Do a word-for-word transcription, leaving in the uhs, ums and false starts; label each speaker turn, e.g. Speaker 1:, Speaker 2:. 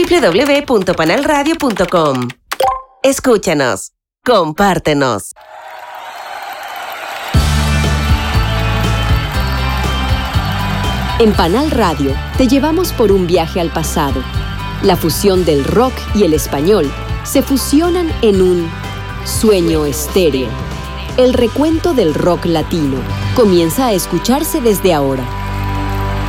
Speaker 1: w w w punto panal radio punto com. Escúchanos, compártenos.
Speaker 2: En Panal Radio te llevamos por un viaje al pasado. La fusión del rock y el español se fusionan en un sueño estéreo. El recuento del rock latino comienza a escucharse desde ahora.